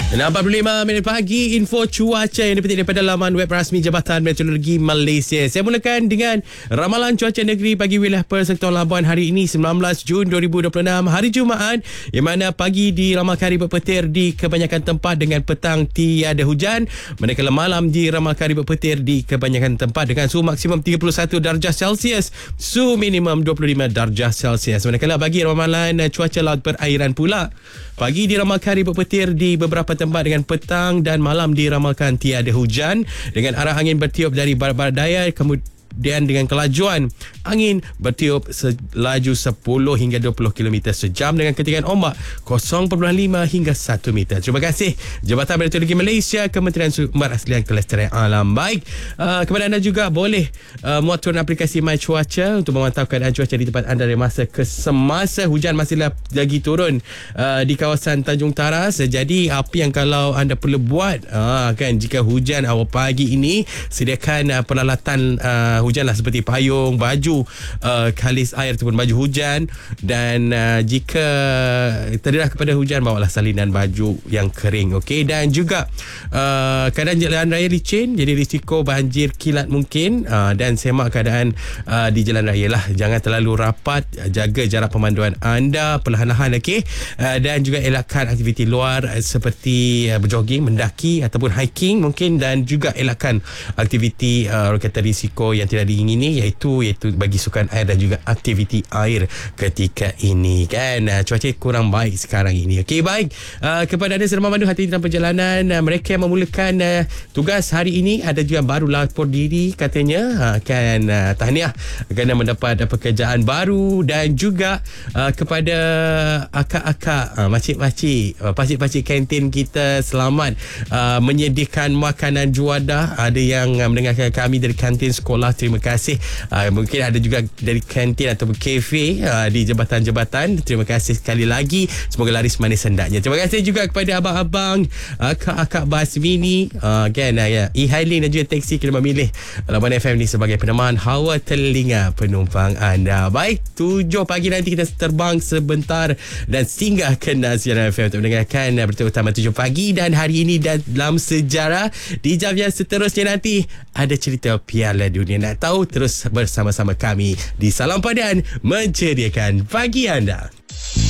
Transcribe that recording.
6.45 pagi, info cuaca yang dipetik daripada laman web rasmi Jabatan Meteorologi Malaysia. Saya mulakan dengan ramalan cuaca negeri bagi wilayah Persekitaran Labuan hari ini 19 Jun 2026, hari Jumaat, yang mana pagi diramalkan ribut petir di kebanyakan tempat dengan petang tiada hujan, manakala malam diramalkan ribut petir di kebanyakan tempat dengan suhu maksimum 31 darjah Celsius, suhu minimum 25 darjah Celsius. Manakala bagi ramalan cuaca laut perairan pula, pagi diramalkan ribut petir di beberapa tempat dengan petang dan malam diramalkan tiada hujan dengan arah angin bertiup dari barat-barat daya, kemudian dengan kelajuan angin bertiup selaju 10 hingga 20 km sejam dengan ketinggian ombak 0.5 hingga 1 meter. Terima kasih Jabatan Meteorologi Malaysia, Kementerian Sumber Aslian Kelestarian Alam. Baik, kepada anda juga boleh muat turun aplikasi My Cuaca untuk memantau keadaan cuaca di tempat anda dari masa ke semasa. Hujan masih lagi turun di kawasan Tanjung Taras. Jadi apa yang kalau anda perlu buat kan, jika hujan awal pagi ini, sediakan peralatan hujanlah seperti payung, baju kalis air ataupun baju hujan, dan jika terdedah kepada hujan, bawalah salinan baju yang kering. Okey, dan juga keadaan jalan raya licin, jadi risiko banjir kilat mungkin, dan semak keadaan di jalan raya lah. Jangan terlalu rapat, jaga jarak pemanduan anda perlahan-lahan. Okey, dan juga elakkan aktiviti luar seperti berjoging, mendaki ataupun hiking mungkin, dan juga elakkan aktiviti kata risiko yang tidak diingini, iaitu bagi sukan air dan juga aktiviti air ketika ini kan. Cuaca kurang baik sekarang ini. Okey, baik, kepada anda sedang memandu hati dalam perjalanan, mereka yang memulakan tugas hari ini ada juga baru lapor diri katanya, kan, tahniah kerana mendapat pekerjaan baru, dan juga kepada akak-akak, makcik-makcik, pakcik-pakcik kantin kita, selamat menyediakan makanan juadah. Ada yang mendengarkan kami dari kantin sekolah, terima kasih. Mungkin ada juga dari kantin ataupun kafe di jabatan-jabatan, terima kasih sekali lagi, semoga laris manis hendaknya. Terima kasih juga kepada abang-abang, akak-akak bas mini, kan, e-hailing dan juga taksi, kena memilih Labuan FM ni sebagai peneman hawa telinga penumpang anda. Baik, 7 pagi nanti kita terbang sebentar dan singgah ke Nasiran FM untuk mendengarkan berita utama 7 pagi. Dan hari ini dalam sejarah, di jam yang seterusnya nanti ada cerita Piala Dunia. Nak tahu? Terus bersama-sama kami di Salam Padan menceriakan pagi anda.